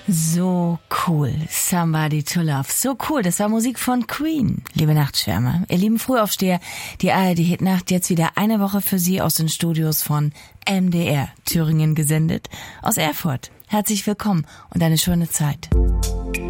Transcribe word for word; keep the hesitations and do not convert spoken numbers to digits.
So cool, Somebody to Love. So cool, das war Musik von Queen. Liebe Nachtschwärmer, ihr lieben Frühaufsteher, die A R D-Hitnacht jetzt wieder eine Woche für Sie aus den Studios von M D R Thüringen gesendet, aus Erfurt. Herzlich willkommen und eine schöne Zeit.